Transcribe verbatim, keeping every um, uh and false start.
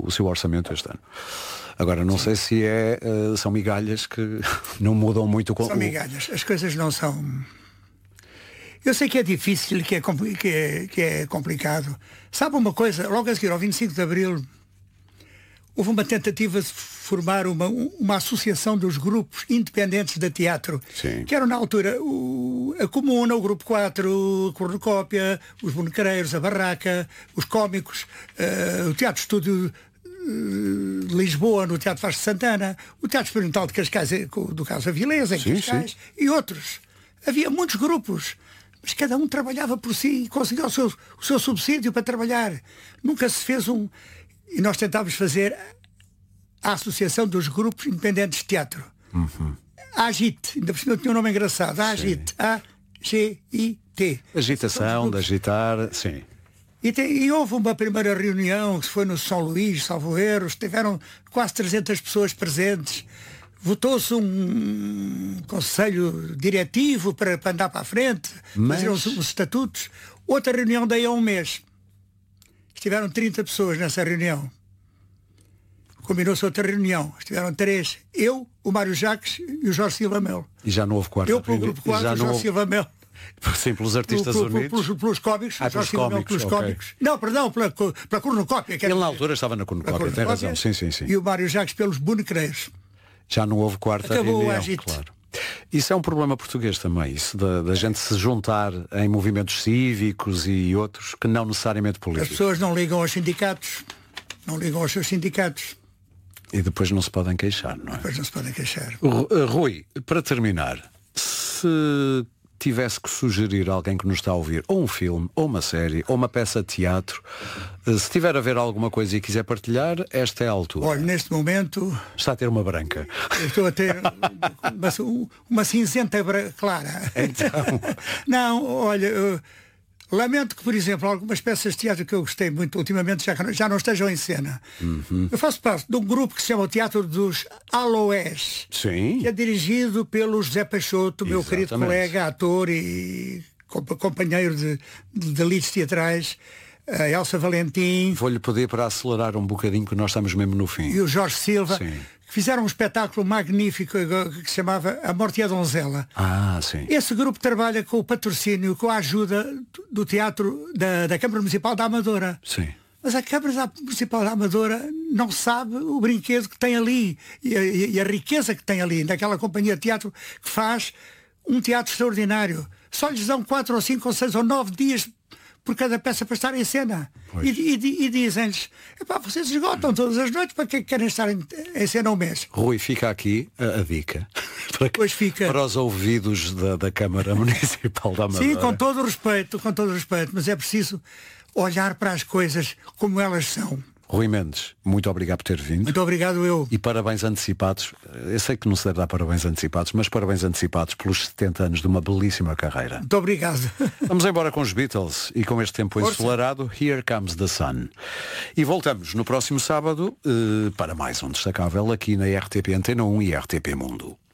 o seu orçamento este ano. Agora, não Sim. sei se é, uh, são migalhas que não mudam muito. Com são migalhas, as coisas não são... Eu sei que é difícil, que é, que é, que é complicado. Sabe uma coisa? Logo a seguir, ao vinte e cinco de Abril, houve uma tentativa de formar uma, uma associação dos grupos independentes de teatro. Sim. Que eram, na altura, o, a Comuna, o Grupo quatro, a Cornucópia, os Bonecreiros, a Barraca, os Cómicos, uh, o Teatro Estúdio de Lisboa, no Teatro Vasco de Santana, o Teatro Experimental de Cascais, do Caso Avilés, em sim, Cascais, sim. e outros. Havia muitos grupos, mas cada um trabalhava por si e conseguia o seu, o seu subsídio para trabalhar. Nunca se fez um... E nós tentávamos fazer a Associação dos Grupos Independentes de Teatro. Uhum. A AGIT, ainda por cima tinha um nome engraçado, a AGIT, A G I T. Agitação, de agitar, sim. E, tem, e houve uma primeira reunião que foi no São Luís, salvo erro, estiveram quase trezentas pessoas presentes. Votou-se um conselho diretivo para, para andar para a frente, Mas... fazer uns, uns estatutos. Outra reunião daí a um mês. Estiveram trinta pessoas nessa reunião. Combinou-se outra reunião. Estiveram três. Eu, o Mário Jacques e o Jorge Silva Melo. E já não houve quarta. Eu pelo grupo quatro, o Jorge houve... Silva Melo. Sim, pelos artistas pelo, unidos. Pelos, pelos cómicos. Ah, pelos cómicos, pelos okay. cómicos. Não, perdão, pela, pela cornucópia. Ele na altura estava na cornucópia, tem razão. Sim, sim, sim. E o Mário Jacques pelos bonecreiros. Já não houve quarta Acabou reunião, a agite. Claro. Isso é um problema português também, isso da, da gente se juntar em movimentos cívicos e outros que não necessariamente políticos. As pessoas não ligam aos sindicatos, não ligam aos seus sindicatos. E depois não se podem queixar, não é? Depois não se podem queixar. Rui, para terminar, se tivesse que sugerir a alguém que nos está a ouvir, ou um filme, ou uma série, ou uma peça de teatro, se tiver a ver alguma coisa e quiser partilhar, esta é a altura. Olha, neste momento... Está a ter uma branca. Eu estou a ter uma, uma cinzenta clara. Então... Não, olha... Eu... Lamento que, por exemplo, algumas peças de teatro que eu gostei muito ultimamente já, já não estejam em cena. Uhum. Eu faço parte de um grupo que se chama o Teatro dos Aloés. Sim. Que é dirigido pelo José Peixoto, meu Exatamente. querido colega, ator e companheiro de, de, de lides teatrais. A Elsa Valentim. Vou-lhe pedir para acelerar um bocadinho, que nós estamos mesmo no fim. E o Jorge Silva. Sim. Fizeram um espetáculo magnífico que se chamava A Morte e a Donzela. Ah, sim. Esse grupo trabalha com o patrocínio, com a ajuda do Teatro da, da Câmara Municipal da Amadora. Sim. Mas a Câmara Municipal da Amadora não sabe o brinquedo que tem ali e a, e a riqueza que tem ali, naquela companhia de teatro que faz um teatro extraordinário. Só lhes dão quatro ou cinco ou seis ou nove dias por cada peça para estar em cena. E, e, e dizem-lhes, vocês esgotam todas as noites, para que querem estar em, em cena um mês? Rui, fica aqui a, a dica para, pois fica. Para os ouvidos da, da Câmara Municipal da Amadora. Sim, com todo o respeito, com todo o respeito, mas é preciso olhar para as coisas como elas são. Rui Mendes, muito obrigado por ter vindo. Muito obrigado eu. E parabéns antecipados. Eu sei que não se deve dar parabéns antecipados, mas parabéns antecipados pelos setenta anos de uma belíssima carreira. Muito obrigado. Vamos embora com os Beatles e com este tempo Força. ensolarado, Here Comes the Sun. E voltamos no próximo sábado eh, para mais um destacável aqui na R T P Antena um e R T P Mundo.